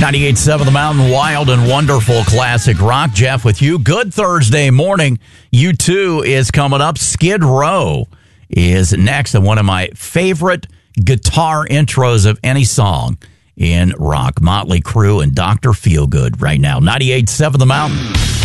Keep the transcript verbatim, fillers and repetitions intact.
ninety-eight point seven The Mountain, wild and wonderful classic rock. Jeff with you. Good Thursday morning. U two is coming up. Skid Row is next, and one of my favorite guitar intros of any song in rock. Motley Crue and Doctor Feelgood right now. ninety-eight point seven The Mountain.